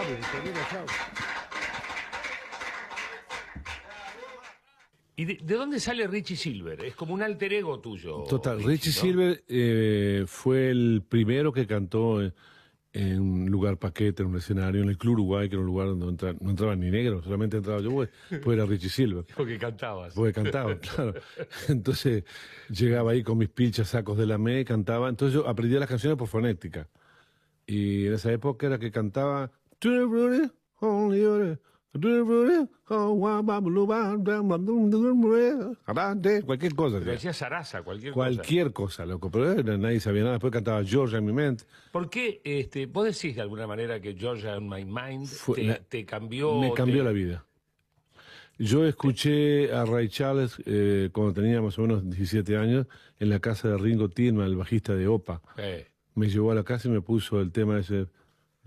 Termina, chao. ¿Y de dónde sale Richie Silver? Es como un alter ego tuyo. Total, Richie ¿no? Silver fue el primero que cantó en un lugar paquete, en un escenario, en el Club Uruguay, que era un lugar donde no entraban ni negros, solamente entraba yo, pues era Richie Silver. Porque cantabas. Porque cantaba, claro. Entonces llegaba ahí con mis pilchas, sacos de la me, cantaba. Entonces yo aprendía las canciones por fonética. Y en esa época era que cantaba cualquier cosa. Pero decía Sarasa, cualquier cosa. Cualquier cosa, loco. Pero nadie sabía nada. Después cantaba Georgia en mi mente. ¿Por qué vos decís de alguna manera que Georgia in My Mind te cambió? Me cambió la vida. Yo escuché a Ray Charles cuando tenía más o menos 17 años en la casa de Ringo Tillman, el bajista de OPA. Me llevó a la casa y me puso el tema ese